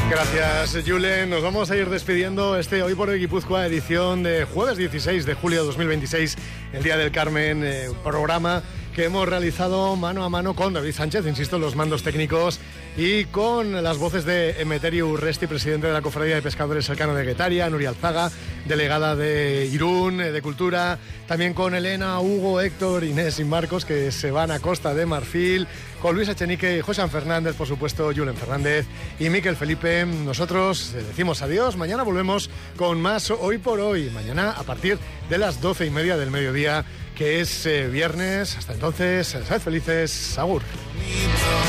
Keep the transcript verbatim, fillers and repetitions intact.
Gracias, Julen. Nos vamos a ir despidiendo este Hoy por Hoy Guipúzcoa, edición de jueves dieciséis de julio de dos mil veintiséis, el Día del Carmen, eh, programa que hemos realizado mano a mano con David Sánchez, insisto, los mandos técnicos, y con las voces de Emeterio Urresti, presidente de la Cofradía de Pescadores Elcano de Guetaria, Nuria Alzaga, delegada de Irún, de Cultura, también con Elena, Hugo, Héctor, Inés y Marcos, que se van a Costa de Marfil, con Luis Echenique y José Fernández, por supuesto, Julen Fernández y Miquel Felipe. Nosotros decimos adiós, mañana volvemos con más Hoy por Hoy, mañana a partir de las doce y media del mediodía, que es eh, viernes. Hasta entonces, sed felices, agur.